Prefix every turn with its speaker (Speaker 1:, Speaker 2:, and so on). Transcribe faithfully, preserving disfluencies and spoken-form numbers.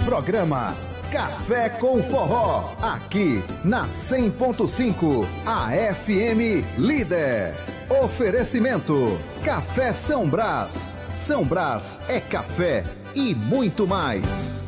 Speaker 1: Programa Café com Forró, aqui na cem ponto cinco, a F M Líder. Oferecimento Café São Brás. São Brás é café e muito mais.